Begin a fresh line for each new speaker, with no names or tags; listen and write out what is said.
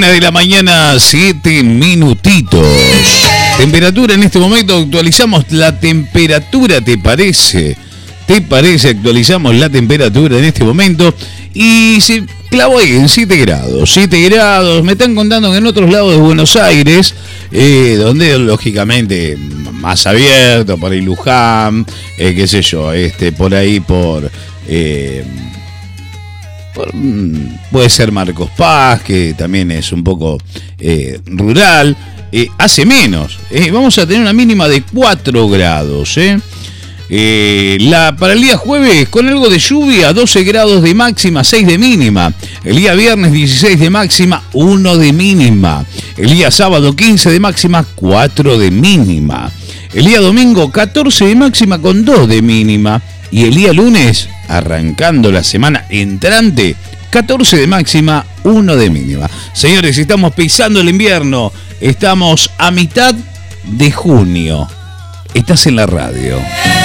1 de la mañana, 7 minutitos. Temperatura en este momento, actualizamos la temperatura, ¿te parece? ¿Te parece? Actualizamos la temperatura en este momento y se clavó ahí en 7 grados. 7 grados, me están contando que en otros lados de Buenos Aires, donde lógicamente más abierto, por ahí Luján, qué sé yo, por ahí puede ser Marcos Paz, que también es un poco rural, hace menos, vamos a tener una mínima de 4 grados, para el día jueves, con algo de lluvia, 12 grados de máxima, 6 de mínima. El día viernes, 16 de máxima, 1 de mínima. El día sábado, 15 de máxima, 4 de mínima. El día domingo, 14 de máxima con 2 de mínima. Y el día lunes, arrancando la semana entrante, 14 de máxima, 1 de mínima. Señores, estamos pisando el invierno. Estamos a mitad de junio. Estás en la radio.